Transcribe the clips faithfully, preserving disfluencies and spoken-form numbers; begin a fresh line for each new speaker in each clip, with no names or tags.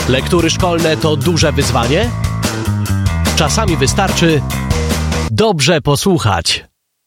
Lektury szkolne to duże wyzwanie? Czasami wystarczy dobrze posłuchać.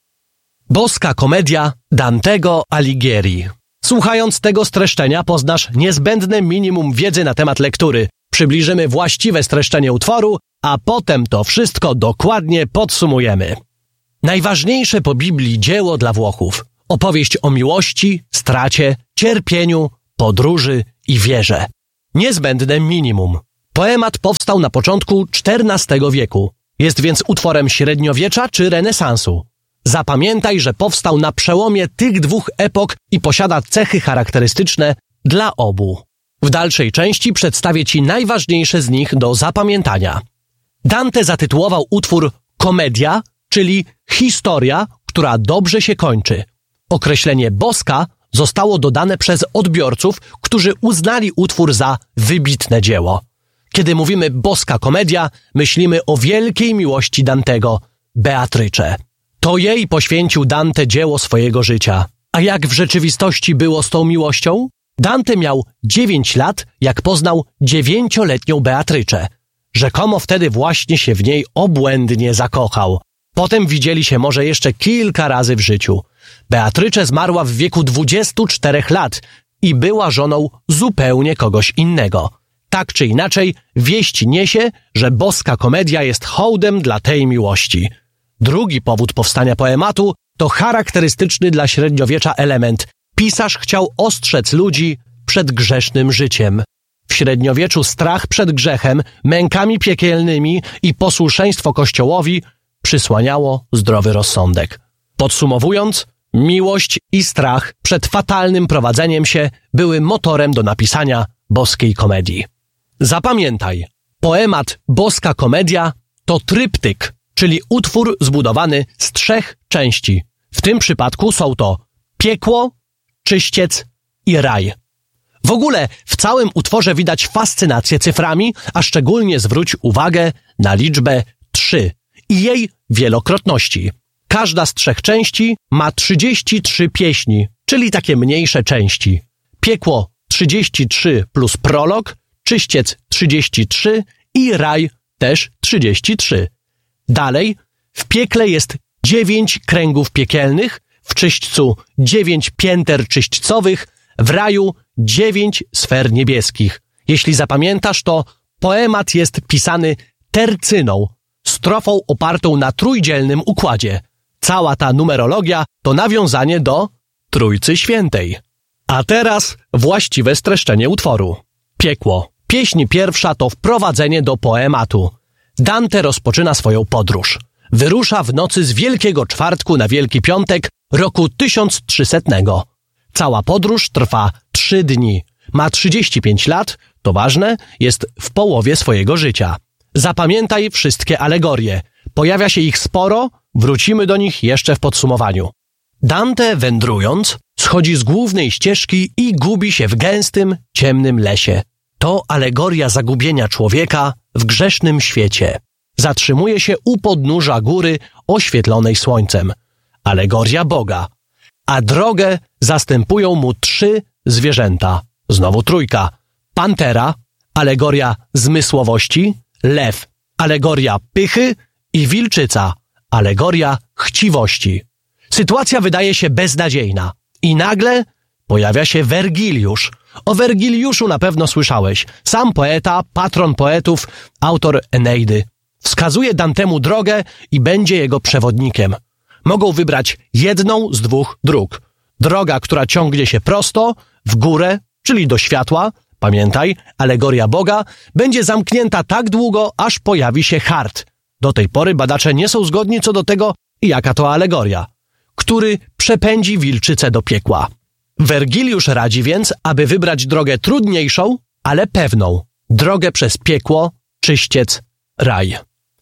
Boska komedia Dantego Alighieri. Słuchając tego streszczenia poznasz niezbędne minimum wiedzy na temat lektury. Przybliżymy właściwe streszczenie utworu, a potem to wszystko dokładnie podsumujemy. Najważniejsze po Biblii dzieło dla Włochów. Opowieść o miłości, stracie, cierpieniu, podróży i wierze. Niezbędne minimum. Poemat powstał na początku czternastego wieku. Jest więc utworem średniowiecza czy renesansu. Zapamiętaj, że powstał na przełomie tych dwóch epok i posiada cechy charakterystyczne dla obu. W dalszej części przedstawię Ci najważniejsze z nich do zapamiętania. Dante zatytułował utwór Komedia, czyli historia, która dobrze się kończy. Określenie boska zostało dodane przez odbiorców, którzy uznali utwór za wybitne dzieło. Kiedy mówimy boska komedia, myślimy o wielkiej miłości Dantego, Beatrycze. To jej poświęcił Dante dzieło swojego życia. A jak w rzeczywistości było z tą miłością? Dante miał dziewięć lat, jak poznał dziewięcioletnią Beatrycze. Rzekomo wtedy właśnie się w niej obłędnie zakochał. Potem widzieli się może jeszcze kilka razy w życiu. Beatrycze zmarła w wieku dwudziestu czterech lat i była żoną zupełnie kogoś innego. Tak czy inaczej, wieść niesie, że boska komedia jest hołdem dla tej miłości. Drugi powód powstania poematu to charakterystyczny dla średniowiecza element. Pisarz chciał ostrzec ludzi przed grzesznym życiem. W średniowieczu strach przed grzechem, mękami piekielnymi i posłuszeństwo Kościołowi przysłaniało zdrowy rozsądek. Podsumowując, miłość i strach przed fatalnym prowadzeniem się były motorem do napisania boskiej komedii. Zapamiętaj, poemat Boska Komedia to tryptyk, czyli utwór zbudowany z trzech części. W tym przypadku są to piekło, czyściec i raj. W ogóle w całym utworze widać fascynację cyframi, a szczególnie zwróć uwagę na liczbę trzy i jej wielokrotności. Każda z trzech części ma trzydzieści trzy pieśni, czyli takie mniejsze części. Piekło trzydzieści trzy plus prolog, czyściec trzydzieści trzy i raj też trzydzieści trzy. Dalej, w piekle jest dziewięć kręgów piekielnych, w czyśćcu dziewięć pięter czyśćcowych, w raju dziewięć sfer niebieskich. Jeśli zapamiętasz, to poemat jest pisany tercyną, strofą opartą na trójdzielnym układzie. Cała ta numerologia to nawiązanie do Trójcy Świętej. A teraz właściwe streszczenie utworu. Piekło. Pieśń pierwsza to wprowadzenie do poematu. Dante rozpoczyna swoją podróż. Wyrusza w nocy z Wielkiego Czwartku na Wielki Piątek roku tysiąc trzysetnego. Cała podróż trwa trzy dni. Ma trzydzieści pięć lat, to ważne, jest w połowie swojego życia. Zapamiętaj wszystkie alegorie. Pojawia się ich sporo, wrócimy do nich jeszcze w podsumowaniu. Dante, wędrując, schodzi z głównej ścieżki i gubi się w gęstym, ciemnym lesie. To alegoria zagubienia człowieka w grzesznym świecie. Zatrzymuje się u podnóża góry oświetlonej słońcem. Alegoria Boga. A drogę zastępują mu trzy zwierzęta. Znowu trójka. Pantera, alegoria zmysłowości, lew, alegoria pychy i wilczyca, alegoria chciwości. Sytuacja wydaje się beznadziejna. I nagle pojawia się Wergiliusz. O Wergiliuszu na pewno słyszałeś. Sam poeta, patron poetów, autor Eneidy. Wskazuje Dantemu drogę i będzie jego przewodnikiem. Mogą wybrać jedną z dwóch dróg. Droga, która ciągnie się prosto, w górę, czyli do światła, pamiętaj, alegoria Boga, będzie zamknięta tak długo, aż pojawi się Chart. Do tej pory badacze nie są zgodni co do tego, jaka to alegoria, który przepędzi wilczycę do piekła. Wergiliusz radzi więc, aby wybrać drogę trudniejszą, ale pewną. Drogę przez piekło, czyściec, raj.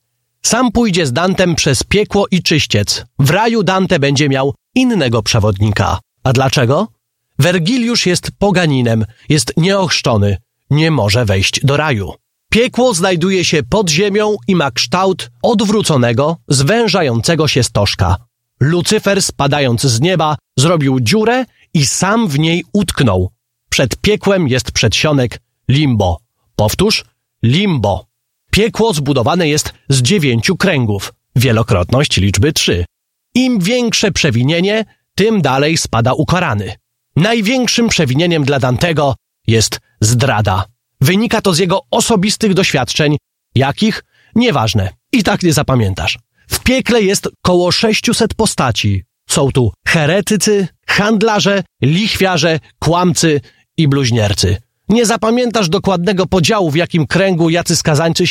Sam pójdzie z Dantem przez piekło i czyściec. W raju Dante będzie miał innego przewodnika. A dlaczego? Wergiliusz jest poganinem, jest nieochrzczony, nie może wejść do raju. Piekło znajduje się pod ziemią i ma kształt odwróconego, zwężającego się stożka. Lucyfer, spadając z nieba, zrobił dziurę i sam w niej utknął. Przed piekłem jest przedsionek limbo, Powtórz, limbo. Piekło zbudowane jest z dziewięciu kręgów, wielokrotność liczby trzy. Im większe przewinienie, tym dalej spada ukarany. Największym przewinieniem dla Dantego jest zdrada. Wynika to z jego osobistych doświadczeń, jakich? Nieważne, i tak nie zapamiętasz. W piekle jest koło sześciuset postaci. Są tu heretycy, handlarze, lichwiarze, kłamcy i bluźniercy. Nie zapamiętasz dokładnego podziału, w jakim kręgu jacy skazańcy